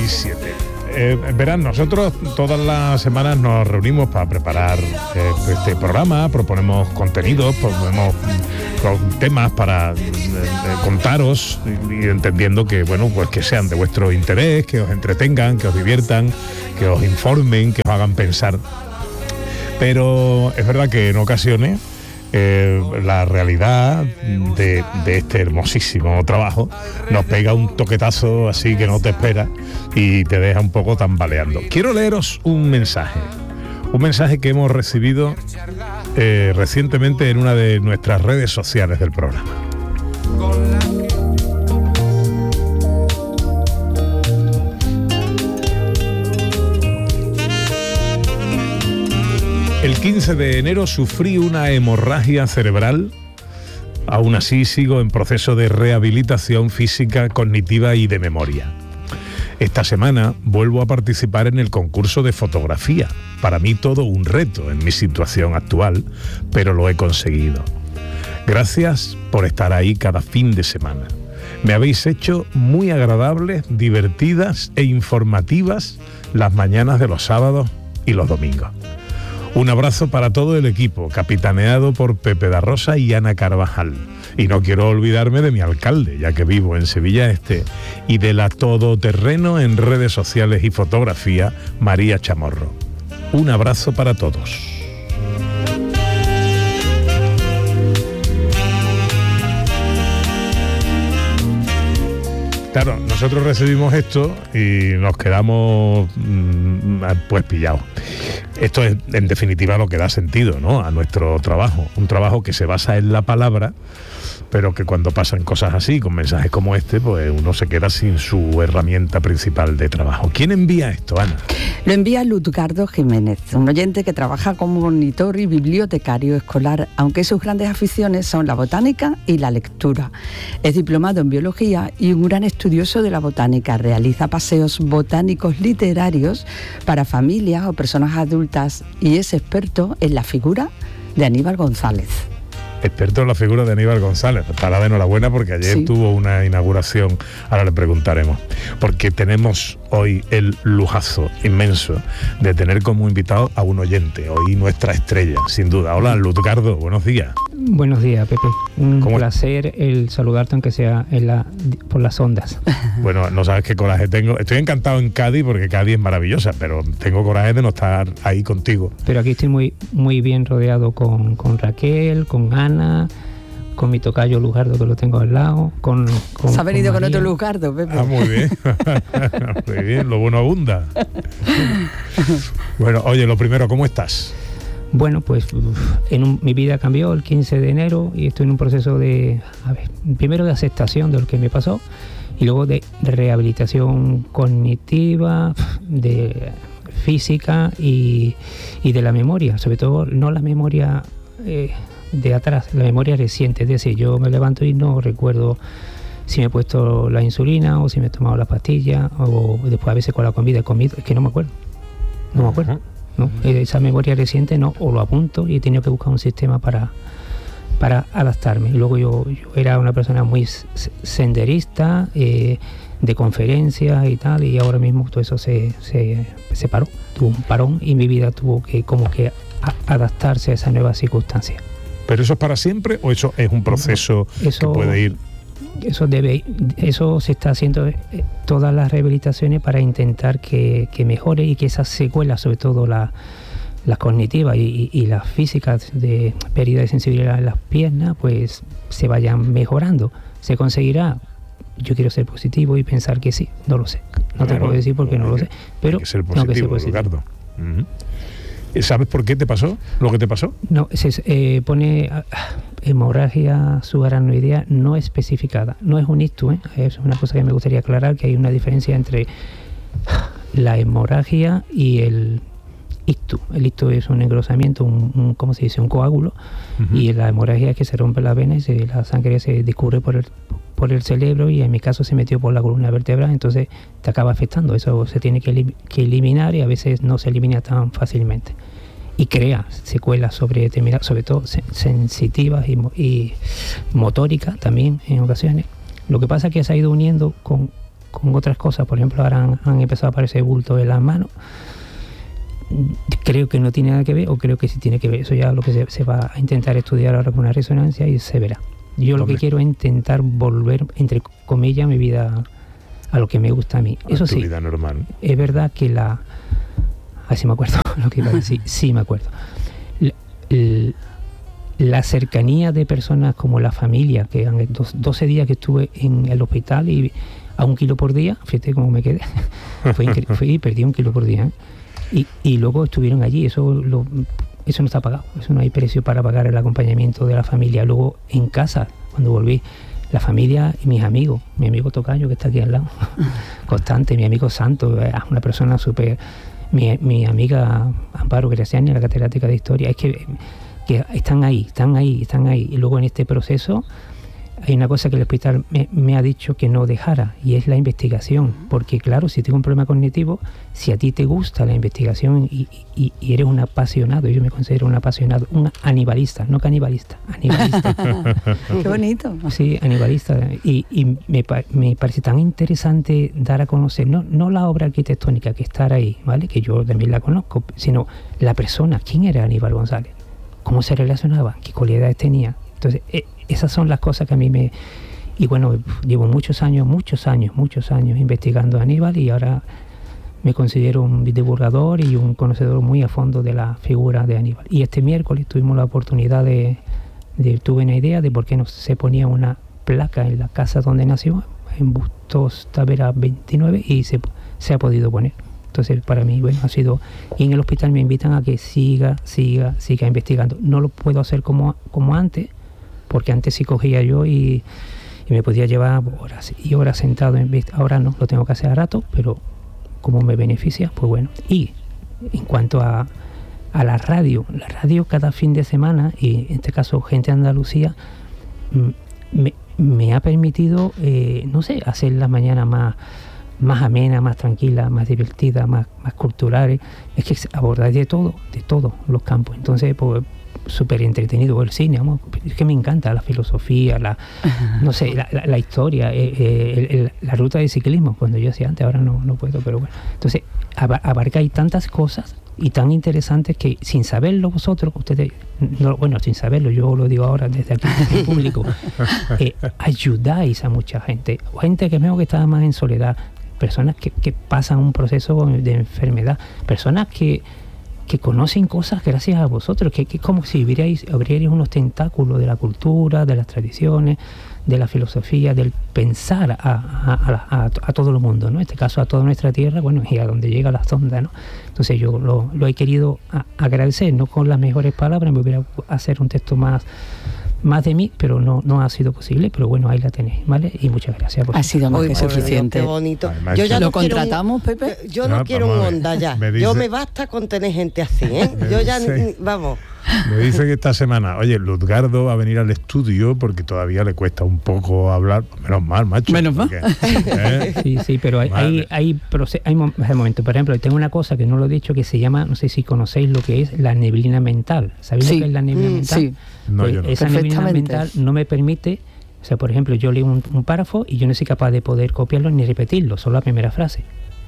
7. Verán, nosotros todas las semanas nos reunimos para preparar este programa, proponemos contenidos, proponemos temas para contaros y entendiendo que, bueno, pues que sean de vuestro interés, que os entretengan, que os diviertan, que os informen, que os hagan pensar. Pero es verdad que en ocasiones la realidad de este hermosísimo trabajo nos pega un toquetazo así que no te espera y te deja un poco tambaleando. Quiero leeros un mensaje que hemos recibido recientemente en una de nuestras redes sociales del programa. El 15 de enero sufrí una hemorragia cerebral. Aún así sigo en proceso de rehabilitación física, cognitiva y de memoria. Esta semana vuelvo a participar en el concurso de fotografía. Para mí todo un reto en mi situación actual, pero lo he conseguido. Gracias por estar ahí cada fin de semana. Me habéis hecho muy agradables, divertidas e informativas las mañanas de los sábados y los domingos. Un abrazo para todo el equipo, capitaneado por Pepe da Rosa y Ana Carvajal. Y no quiero olvidarme de mi alcalde, ya que vivo en Sevilla Este, y de la todoterreno en redes sociales y fotografía, María Chamorro. Un abrazo para todos. Claro, nosotros recibimos esto y nos quedamos pues pillados. Esto es, en definitiva, lo que da sentido, ¿no?, a nuestro trabajo. Un trabajo que se basa en la palabra, pero que cuando pasan cosas así, con mensajes como este, pues uno se queda sin su herramienta principal de trabajo. ¿Quién envía esto, Ana? Lo envía Lutgardo Jiménez, un oyente que trabaja como monitor y bibliotecario escolar, aunque sus grandes aficiones son la botánica y la lectura. Es diplomado en biología y un gran estudioso de la botánica. Realiza paseos botánicos literarios para familias o personas adultas y es experto en la figura de Aníbal González. Experto en la figura de Aníbal González. Estará de enhorabuena porque ayer tuvo una inauguración. Ahora le preguntaremos. Porque tenemos hoy el lujazo inmenso de tener como invitado a un oyente. Hoy nuestra estrella, sin duda. Hola, Lutgardo, buenos días. Buenos días, Pepe. Un placer el saludarte, aunque sea por las ondas. Bueno, no sabes qué coraje tengo. Estoy encantado en Cádiz porque Cádiz es maravillosa, pero tengo coraje de no estar ahí contigo. Pero aquí estoy muy, muy bien rodeado con Raquel, con Ana, con mi tocayo Lutgardo, que lo tengo al lado. Se ha venido con otro Lutgardo, Pepe. Ah, muy bien. Muy bien, lo bueno abunda. Bueno, oye, lo primero, ¿cómo estás? Bueno, pues mi vida cambió el 15 de enero y estoy en un proceso primero de aceptación de lo que me pasó y luego de rehabilitación cognitiva, de física y de la memoria, sobre todo no la memoria de atrás, la memoria reciente. Es decir, yo me levanto y no recuerdo si me he puesto la insulina o si me he tomado la pastilla, o después a veces con la comida he comido, es que no me acuerdo. ¿No? Esa memoria reciente no, o lo apunto y he tenido que buscar un sistema para adaptarme. Luego yo era una persona muy senderista, de conferencias y tal, y ahora mismo todo eso se paró, tuvo un parón y mi vida tuvo que como que adaptarse a esa nueva circunstancia. ¿Pero eso es para siempre o eso es un proceso que puede ir? Eso se está haciendo todas las rehabilitaciones para intentar que mejore y que esas secuelas, sobre todo las cognitivas y las físicas de pérdida de sensibilidad en las piernas, pues se vayan mejorando. ¿Se conseguirá? Yo quiero ser positivo y pensar que sí, no lo sé. No te puedo decir porque no lo sé, pero tengo que ser positivo. Ricardo. ¿Sabes por qué te pasó lo que te pasó? No, se pone hemorragia subaracnoidea no especificada. No es un ictus, es una cosa que me gustaría aclarar, que hay una diferencia entre la hemorragia y el ictus. El ictus es un engrosamiento, ¿cómo se dice? Un coágulo, y la hemorragia es que se rompe la vena y la sangre se discurre por el cerebro y en mi caso se metió por la columna vertebral, entonces te acaba afectando. Eso se tiene que eliminar y a veces no se elimina tan fácilmente. Y crea secuelas sobre todo sensitivas y motóricas también en ocasiones. Lo que pasa es que se ha ido uniendo con con otras cosas, por ejemplo, ahora han empezado a aparecer bultos en las manos. Creo que no tiene nada que ver, o creo que sí tiene que ver. Eso ya lo que se va a intentar estudiar ahora con una resonancia y se verá. Yo lo que quiero es intentar volver, entre comillas, mi vida a lo que me gusta a mí. Eso sí, vida normal. Es verdad que sí me acuerdo lo que iba a decir. Sí me acuerdo. La cercanía de personas como la familia, que han 12 días que estuve en el hospital y a 1 kilo por día, fíjate cómo me quedé. Perdí 1 kilo por día, ¿eh? Y luego estuvieron allí, eso no está pagado, eso no hay precio para pagar el acompañamiento de la familia. Luego en casa, cuando volví, la familia y mis amigos, mi amigo Tocayo que está aquí al lado, Constante, mi amigo Santo, una persona súper, mi amiga Amparo Graciani, la catedrática de historia, es que están ahí. Y luego en este proceso hay una cosa que el hospital me ha dicho que no dejara, y es la investigación, porque claro, si tengo un problema cognitivo, si a ti te gusta la investigación y eres un apasionado, yo me considero un apasionado, un anibalista, no canibalista, anibalista. Qué bonito. Sí, anibalista, y me parece tan interesante dar a conocer, no la obra arquitectónica, que estar ahí, ¿vale?, que yo también la conozco, sino la persona, quién era Aníbal González, cómo se relacionaba, qué cualidades tenía. Entonces, esas son las cosas que a mí me... Y bueno, llevo muchos años investigando a Aníbal, y ahora me considero un divulgador y un conocedor muy a fondo de la figura de Aníbal. Y este miércoles tuvimos la oportunidad tuve una idea de por qué no se ponía una placa en la casa donde nació, en Bustos Tavera 29, y se ha podido poner. Entonces, para mí, bueno, ha sido... Y en el hospital me invitan a que siga investigando. No lo puedo hacer como antes, porque antes sí cogía yo y me podía llevar horas y horas sentado en vista. Ahora no, lo tengo que hacer a rato, pero como me beneficia, pues bueno. Y en cuanto a la radio cada fin de semana, y en este caso Gente de Andalucía, me ha permitido, hacer las mañanas más amena, más tranquila, más divertida, más culturales. Es que abordáis de todo los campos. Entonces, pues, súper entretenido. El cine, es que me encanta la filosofía, la historia, la ruta de ciclismo, cuando yo hacía antes, ahora no puedo, pero bueno. Entonces, abarcáis tantas cosas y tan interesantes que, sin saberlo vosotros, ustedes, sin saberlo, yo lo digo ahora desde aquí en público, ayudáis a mucha gente que veo que está más en soledad, personas que pasan un proceso de enfermedad, personas que conocen cosas gracias a vosotros, que es como si abrierais unos tentáculos de la cultura, de las tradiciones, de la filosofía, del pensar a todo el mundo, ¿no? En este caso a toda nuestra tierra, bueno, y a donde llega la sonda, ¿no? Entonces yo lo he querido agradecer, no con las mejores palabras, me hubiera hacer un texto más de mí, pero no ha sido posible, pero bueno, ahí la tenéis, ¿vale? Y muchas gracias. Ha sido más que suficiente. Qué bonito. Además, yo ya ¿lo contratamos, Pepe? Yo no quiero un Honda ya. Me basta con tener gente así, ¿eh? Vamos. Me dice que esta semana, oye, Luzgardo va a venir al estudio porque todavía le cuesta un poco hablar. Menos mal, macho. Menos mal. Sí, pero hay momentos. Por ejemplo, tengo una cosa que no lo he dicho, que se llama, no sé si conocéis lo que es la neblina mental. ¿Sabéis lo que es la neblina mental? Sí. No, pues yo no. Esa neblina mental no me permite, o sea, por ejemplo, yo leo un párrafo y yo no soy capaz de poder copiarlo ni repetirlo, solo la primera frase.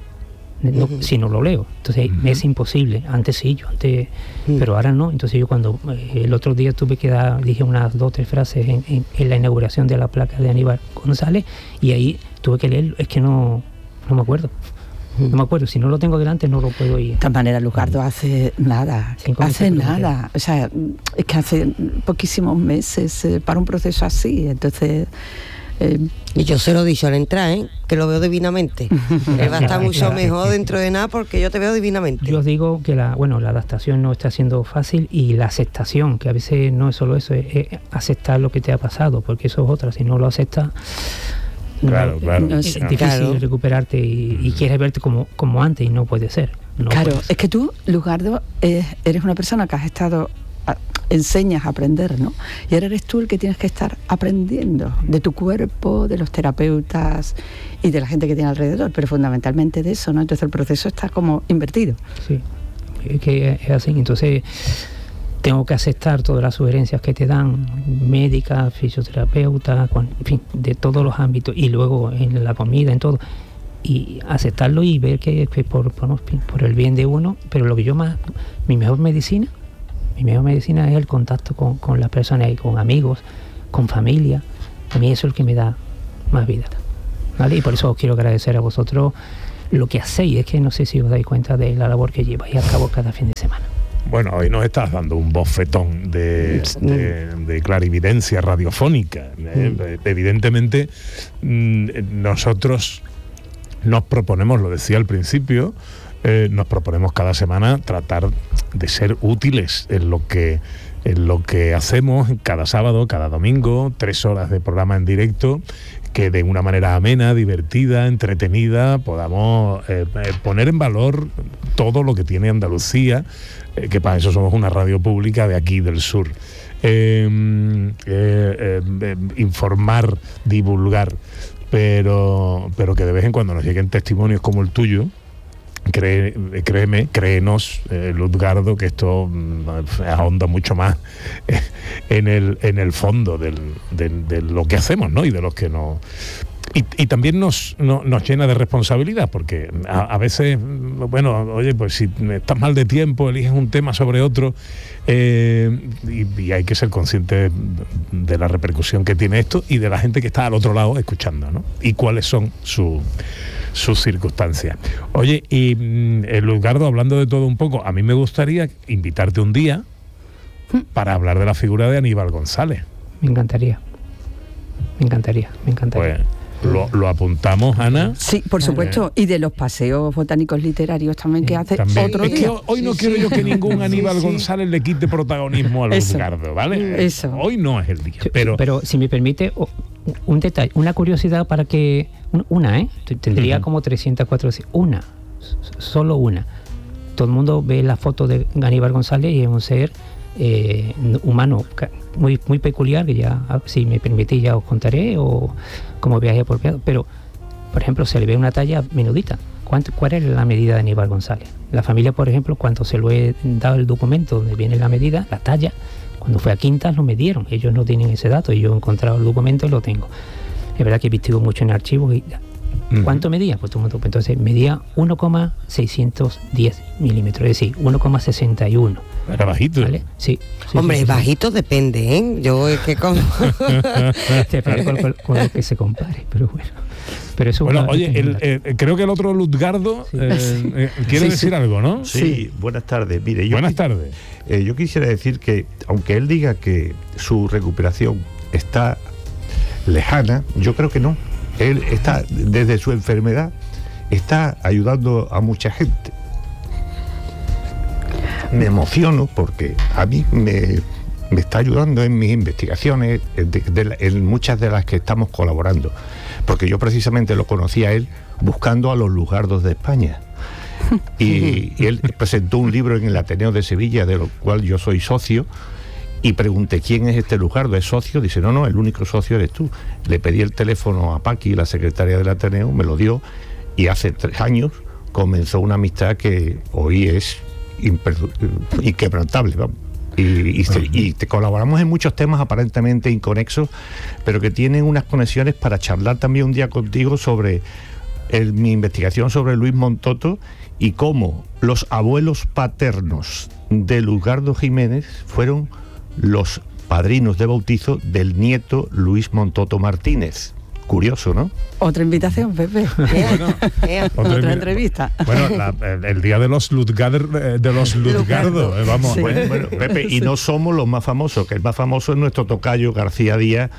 Si no lo leo, entonces es imposible. Antes sí, pero ahora no. Entonces yo cuando el otro día dije unas 2 o 3 frases en la inauguración de la placa de Aníbal González, y ahí tuve que leerlo, es que no me acuerdo. No me acuerdo, si no lo tengo delante no lo puedo ir. De todas maneras, Luzgardo hace nada. O sea, es que hace poquísimos meses para un proceso así, entonces... Y yo se lo he dicho al entrar, que lo veo divinamente. Va a estar mucho mejor dentro de nada, porque yo te veo divinamente. Yo os digo que la adaptación no está siendo fácil, y la aceptación, que a veces no es solo eso, es aceptar lo que te ha pasado, porque eso es otra. Si no lo aceptas, claro. Es difícil recuperarte y quieres verte como antes, y no puede ser. Es que tú, Luzgardo, eres una persona que has estado... enseñas a aprender, ¿no? Y ahora eres tú el que tienes que estar aprendiendo de tu cuerpo, de los terapeutas y de la gente que tiene alrededor, pero fundamentalmente de eso, ¿no? Entonces el proceso está como invertido. Sí, es que es así. Entonces tengo que aceptar todas las sugerencias que te dan, médicas, fisioterapeutas, en fin, de todos los ámbitos, y luego en la comida, en todo. y aceptarlo y ver que por el bien de uno, pero lo que yo más, mi mejor medicina es el contacto con las personas y con amigos, con familia. A mí eso es el que me da más vida, ¿vale? Y por eso os quiero agradecer a vosotros lo que hacéis. Es que no sé si os dais cuenta de la labor que lleváis a cabo cada fin de semana. Bueno, hoy nos estás dando un bofetón de clarividencia radiofónica. Evidentemente, nosotros nos proponemos, lo decía al principio, nos proponemos cada semana tratar de ser útiles en lo que hacemos cada sábado, cada domingo, 3 horas de programa en directo, que de una manera amena, divertida, entretenida, podamos poner en valor todo lo que tiene Andalucía, que para eso somos una radio pública de aquí, del sur. Informar, divulgar, pero que de vez en cuando nos lleguen testimonios como el tuyo. Créenos, Luzgardo, que esto ahonda mucho más en el fondo de lo que hacemos, ¿no? Y de los que nos... Y también nos llena de responsabilidad, porque a veces, bueno, oye, pues si estás mal de tiempo, eliges un tema sobre otro, y hay que ser consciente de la repercusión que tiene esto y de la gente que está al otro lado escuchando, ¿no? Y cuáles son sus circunstancias. Oye, y Luzgardo, hablando de todo un poco, a mí me gustaría invitarte un día para hablar de la figura de Aníbal González. Me encantaría. Pues lo apuntamos, Ana. Sí, por supuesto, y de los paseos botánicos literarios también que hace también. otro Es día. que hoy no quiero yo que ningún Aníbal González le quite protagonismo a Luzgardo, ¿vale? Eso. Hoy no es el día. Pero si me permite, un detalle, una curiosidad para que... Tendría como 300, 400... Solo una. Todo el mundo ve la foto de Aníbal González y es un ser humano muy peculiar, que ya, si me permitís, ya os contaré, o como viaje apropiado. Pero, por ejemplo, se le ve una talla menudita. ¿Cuál es la medida de Aníbal González? La familia, por ejemplo, cuando se lo he dado el documento donde viene la medida, la talla, cuando fue a Quintas lo midieron. Ellos no tienen ese dato y yo he encontrado el documento y lo tengo. Es verdad que he visto mucho en archivos. ¿Cuánto medía? Pues entonces medía 1,610 milímetros, es decir, 1,61. Era bajito. ¿Vale? Sí. Hombre, bajito depende, ¿eh? Yo es que como... Depende con lo que se compare, pero bueno. Pero eso creo que el otro Luzgardo quiere decir algo, ¿no? Sí, buenas tardes. Mire, buenas tardes. Yo quisiera decir que, aunque él diga que su recuperación está lejana, yo creo que no. Él está, desde su enfermedad, está ayudando a mucha gente. Me emociono porque a mí me está ayudando en mis investigaciones, en muchas de las que estamos colaborando. Porque yo precisamente lo conocí a él buscando a los Luzgardos de España. Y él presentó un libro en el Ateneo de Sevilla, de lo cual yo soy socio, y pregunté, ¿quién es este Luzgardo? ¿Es socio? Dice, no, el único socio eres tú. Le pedí el teléfono a Paqui, la secretaria del Ateneo, me lo dio, y hace 3 años comenzó una amistad que hoy es inquebrantable, vamos. Y colaboramos en muchos temas aparentemente inconexos, pero que tienen unas conexiones para charlar también un día contigo sobre mi investigación sobre Luis Montoto y cómo los abuelos paternos de Luzgardo Jiménez fueron los padrinos de bautizo del nieto Luis Montoto Martínez. Curioso, ¿no? Otra invitación, Pepe. Otra entrevista. Bueno, el día de los Luzgardo, vamos. Sí. Bueno, Pepe, y no somos los más famosos, que el más famoso es nuestro tocayo García Díaz,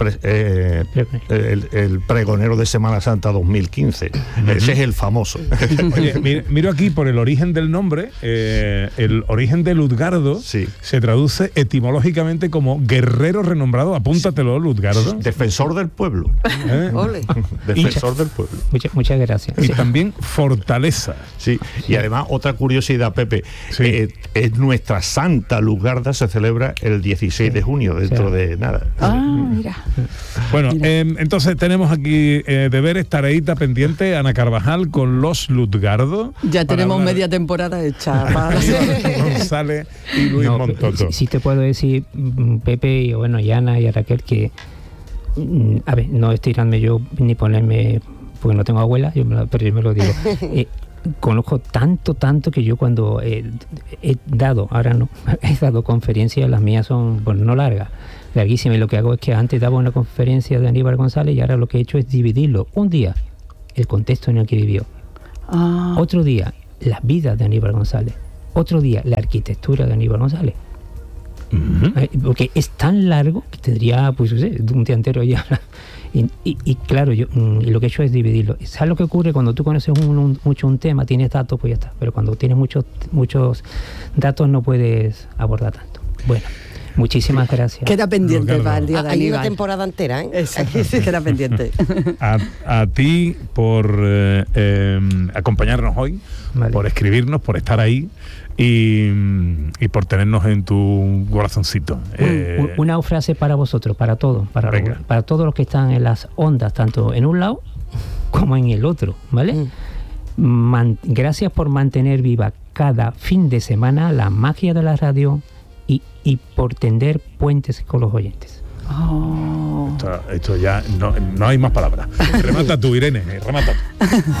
el pregonero de Semana Santa 2015. Ese es el famoso. Oye, miro aquí por el origen del nombre. El origen de Luzgardo se traduce etimológicamente como guerrero renombrado. Apúntatelo, Luzgardo. Defensor del pueblo. Defensor del pueblo. Muchas gracias. Y también fortaleza. Sí, y además otra curiosidad, Pepe, es nuestra Santa Luzgarda, se celebra el 16 de junio, dentro de nada. Mira. Bueno, entonces tenemos aquí deberes, tareita pendiente, Ana Carvajal con los Luzgardo. Ya tenemos media temporada hecha. González y Luis Montoto. Sí te puedo decir, Pepe, y Ana y a Raquel, que a ver, no estirarme yo ni ponerme porque no tengo abuela, pero yo me lo digo. Conozco tanto que yo cuando he dado conferencias, las mías son, bueno, no largas, larguísimas, y lo que hago es que antes daba una conferencia de Aníbal González y ahora lo que he hecho es dividirlo. Un día, el contexto en el que vivió. Otro día, las vidas de Aníbal González. Otro día, la arquitectura de Aníbal González. Porque es tan largo que tendría, pues, no sé, un día entero ya. Y claro, yo lo que he hecho es dividirlo. ¿Sabes lo que ocurre cuando tú conoces mucho un tema, tienes datos, pues ya está? Pero cuando tienes muchos datos no puedes abordar tanto. Bueno, muchísimas gracias. Queda pendiente para el día de Hay Aníbal. una temporada entera, ¿eh? Exacto, sí, queda pendiente. A ti por acompañarnos hoy, Vale. por escribirnos, por estar ahí y por tenernos en tu corazoncito. Una frase para vosotros, para todos, para todos los que están en las ondas, tanto en un lado como en el otro, ¿vale? Gracias por mantener viva cada fin de semana la magia de la radio y por tender puentes con los oyentes. Esto ya no hay más palabras. Remata tú, Irene, remata tú.